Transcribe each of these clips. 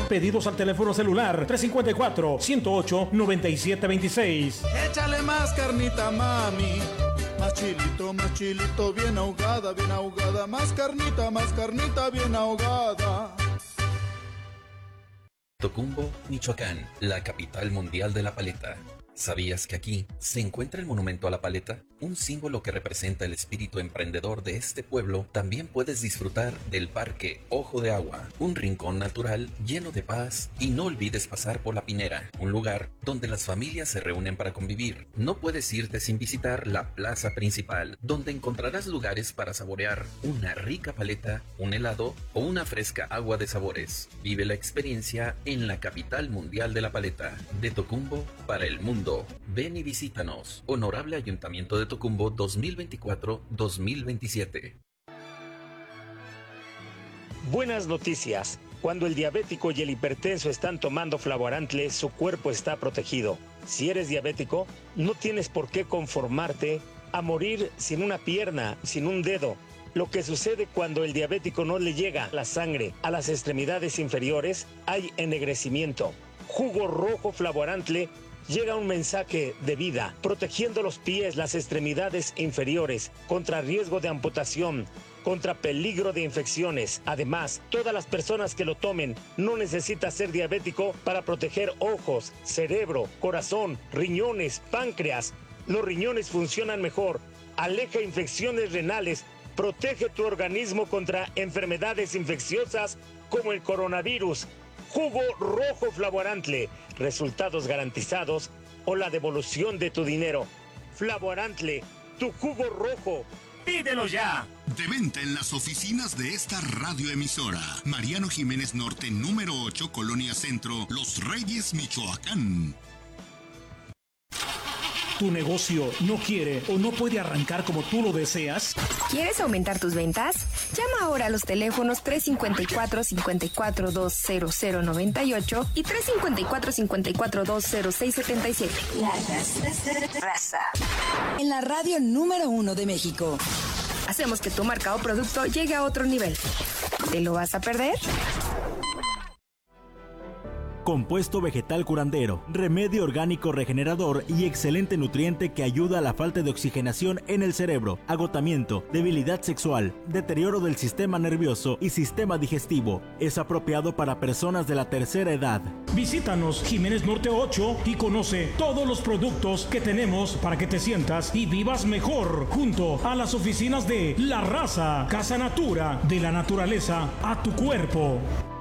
Pedidos al teléfono celular 354-108-9726. Échale más carnita, mami. Más chilito, bien ahogada, más carnita, bien ahogada. Tocumbo, Michoacán, la capital mundial de la paleta. ¿Sabías que aquí se encuentra el monumento a la paleta? Un símbolo que representa el espíritu emprendedor de este pueblo. También puedes disfrutar del Parque Ojo de Agua, un rincón natural lleno de paz, y no olvides pasar por La Pinera, un lugar donde las familias se reúnen para convivir. No puedes irte sin visitar la plaza principal, donde encontrarás lugares para saborear una rica paleta, un helado o una fresca agua de sabores. Vive la experiencia en la capital mundial de la paleta, de Tocumbo para el mundo. Ven y visítanos. Honorable Ayuntamiento de Tocumbo 2024-2027. Buenas noticias. Cuando el diabético y el hipertenso están tomando Flavorantle, su cuerpo está protegido. Si eres diabético, no tienes por qué conformarte a morir sin una pierna, sin un dedo. Lo que sucede cuando el diabético no le llega la sangre a las extremidades inferiores, hay ennegrecimiento. Jugo rojo Flavorantle llega un mensaje de vida, protegiendo los pies, las extremidades inferiores, contra riesgo de amputación, contra peligro de infecciones. Además, todas las personas que lo tomen no necesitan ser diabético para proteger ojos, cerebro, corazón, riñones, páncreas. Los riñones funcionan mejor, aleja infecciones renales, protege tu organismo contra enfermedades infecciosas como el coronavirus. Jugo rojo Flavorantle, resultados garantizados o la devolución de tu dinero. Flavorantle, tu jugo rojo. ¡Pídelo ya! De venta en las oficinas de esta radioemisora. Mariano Jiménez Norte, número 8, Colonia Centro, Los Reyes, Michoacán. ¿Tu negocio no quiere o no puede arrancar como tú lo deseas? ¿Quieres aumentar tus ventas? Llama ahora a los teléfonos 354-5420098 y 354-5420677. La raza. En la radio número 1 de México. Hacemos que tu marca o producto llegue a otro nivel. ¿Te lo vas a perder? Compuesto vegetal curandero, remedio orgánico regenerador y excelente nutriente que ayuda a la falta de oxigenación en el cerebro, agotamiento, debilidad sexual, deterioro del sistema nervioso y sistema digestivo. Es apropiado para personas de la tercera edad. Visítanos Jiménez Norte 8 y conoce todos los productos que tenemos para que te sientas y vivas mejor junto a las oficinas de La Raza, Casa Natura, de la naturaleza a tu cuerpo.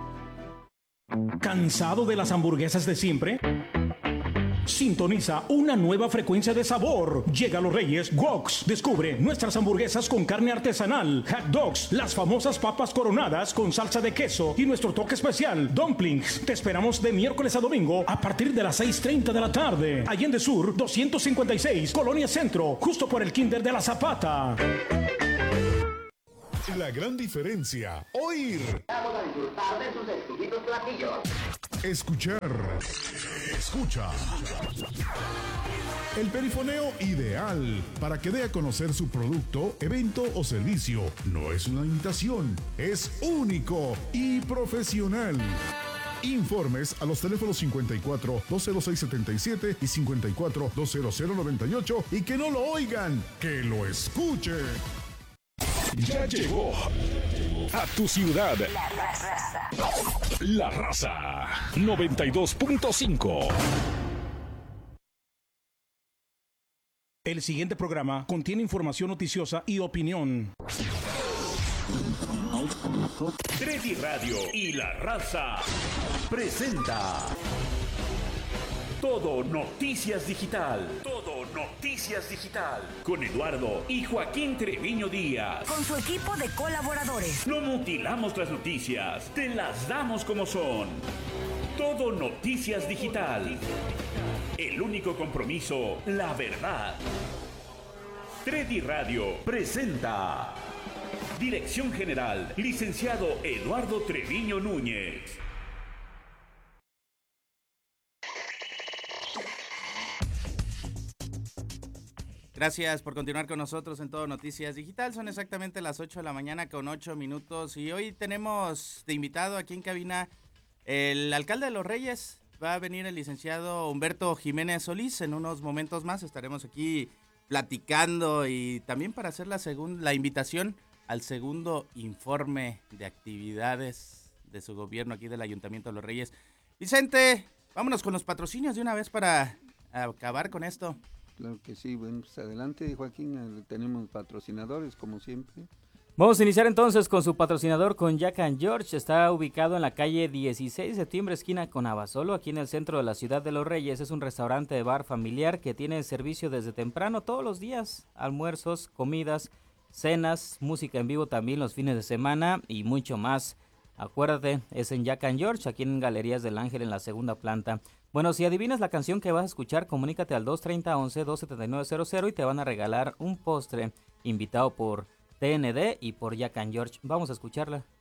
¿Cansado de las hamburguesas de siempre? Sintoniza una nueva frecuencia de sabor. Llega a Los Reyes Woks. Descubre nuestras hamburguesas con carne artesanal, hot dogs, las famosas papas coronadas con salsa de queso y nuestro toque especial, dumplings. Te esperamos de miércoles a domingo a partir de las 6:30 de la tarde. Allende Sur 256, Colonia Centro, justo por el Kinder de la Zapata. La gran diferencia, oír. Vamos a disfrutar de sus exquisitos platillos. Escuchar. Escucha. El perifoneo ideal para que dé a conocer su producto, evento o servicio. No es una imitación, es único y profesional. Informes a los teléfonos 54-206-77 y 54-200-98 y que no lo oigan, que lo escuchen. Ya llegó a tu ciudad La Raza 92.5. El siguiente programa contiene información noticiosa y opinión. Treddy Radio y La Raza presenta Todo Noticias Digital. Todo Noticias Digital. Con Eduardo y Joaquín Treviño Díaz. Con su equipo de colaboradores. No mutilamos las noticias, te las damos como son. Todo Noticias Digital. El único compromiso, la verdad. Treddy Radio presenta. Dirección General, licenciado Eduardo Treviño Núñez. Gracias por continuar con nosotros en Todo Noticias Digital. Son exactamente las 8 de la mañana con 8 minutos y hoy tenemos de invitado aquí en cabina El alcalde de Los Reyes va a venir el licenciado Humberto Jiménez Solís. En unos momentos más estaremos aquí platicando y también para hacer la invitación al segundo informe de actividades de su gobierno aquí del Ayuntamiento de Los Reyes. Vicente, vámonos con los patrocinios de una vez para acabar con esto. Claro que sí, bueno, pues adelante, Joaquín, tenemos patrocinadores como siempre. Vamos a iniciar entonces con su patrocinador, con Jack and George. Está ubicado en la calle 16 de septiembre, esquina con Abasolo, aquí en el centro de la ciudad de Los Reyes. Es un restaurante de bar familiar que tiene servicio desde temprano todos los días, almuerzos, comidas, cenas, música en vivo también los fines de semana y mucho más. Acuérdate, es en Jack and George, aquí en Galerías del Ángel, en la segunda planta. Bueno, si adivinas la canción que vas a escuchar, comunícate al 230-11-279-00 y te van a regalar un postre invitado por TND y por Jack and George. Vamos a escucharla.